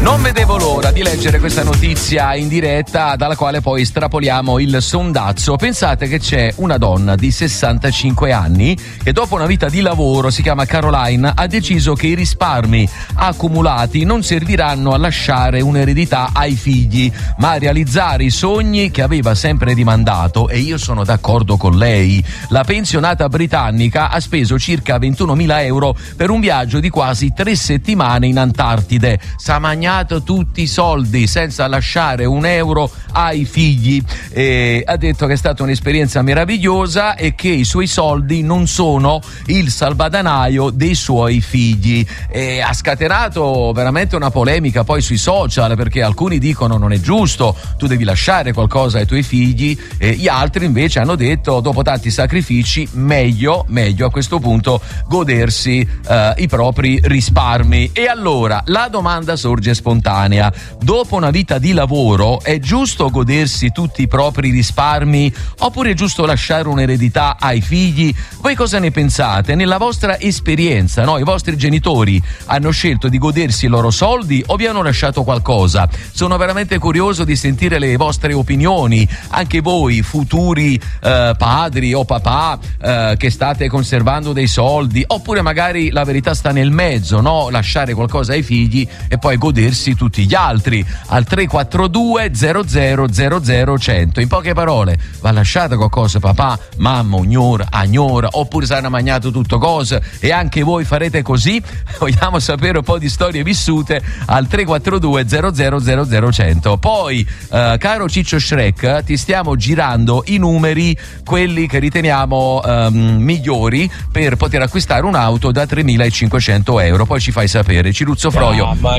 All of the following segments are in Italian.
Non vedevo l'ora di leggere questa notizia in diretta, dalla quale poi estrapoliamo il sondazzo. Pensate che c'è una donna di 65 anni che dopo una vita di lavoro, si chiama Caroline, ha deciso che i risparmi accumulati non serviranno a lasciare un'eredità ai figli, ma a realizzare i sogni che aveva sempre dimandato. E io sono d'accordo con lei. La pensionata britannica ha speso circa 21.000 euro per un viaggio di quasi 3 settimane in Antartide. S'ha magnato tutti i soldi senza lasciare un euro ai figli, e ha detto che è stata un'esperienza meravigliosa e che i suoi soldi non sono il salvadanaio dei suoi figli. E ha scatenato veramente una polemica poi sui social, perché alcuni dicono non è giusto, tu devi lasciare qualcosa ai tuoi figli, e gli altri invece hanno detto dopo tanti sacrifici meglio a questo punto godersi i propri risparmi. E allora la domanda sorge spontanea: dopo una vita di lavoro è giusto godersi tutti i propri risparmi, oppure è giusto lasciare un'eredità ai figli? Voi cosa ne pensate? Nella vostra esperienza, no? I vostri genitori hanno scelto di godersi i loro soldi o vi hanno lasciato qualcosa? Sono veramente curioso di sentire le vostre opinioni, anche voi futuri padri o papà che state conservando dei soldi, oppure magari la verità sta nel mezzo, no? Lasciare qualcosa ai figli e poi godersi tutti gli altri. Al 342 00 00 100. In poche parole, va lasciato qualcosa papà, mamma, agnora, oppure saranno magnato tutto cosa e anche voi farete così? Vogliamo sapere un po' di storie vissute al 342 00 00 100. Poi caro Ciccio Shrek, ti stiamo girando i numeri, quelli che riteniamo migliori per poter acquistare un'auto da 3.500 euro. Poi ci fai sapere. Ciruzzo Froio. Mamma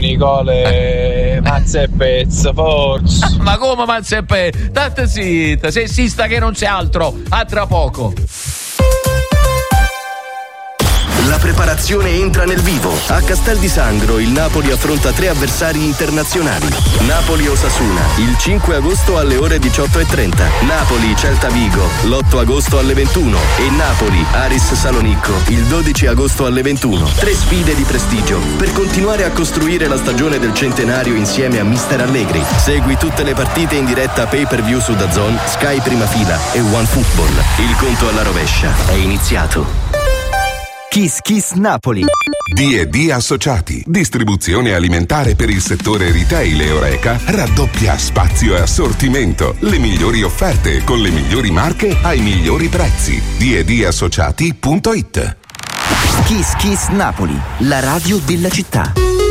Nicole, mazza e pezzo, forza. Ma come mazza e pezzo? State zitta, sessista che non c'è altro. A tra poco. La preparazione entra nel vivo. A Castel di Sangro il Napoli affronta 3 avversari internazionali. Napoli-Osasuna il 5 agosto alle ore 18:30. Napoli-Celta Vigo l'8 agosto alle 21 e Napoli-Aris Salonicco il 12 agosto alle 21. 3 sfide di prestigio per continuare a costruire la stagione del centenario insieme a Mister Allegri. Segui tutte le partite in diretta pay-per-view su DAZN, Sky Prima Fila e OneFootball. Il conto alla rovescia è iniziato. Kiss Kiss Napoli. D&D Associati, distribuzione alimentare per il settore retail e Horeca, raddoppia spazio e assortimento, le migliori offerte con le migliori marche ai migliori prezzi. D&Dassociati.it. Kiss Kiss Napoli, la radio della città.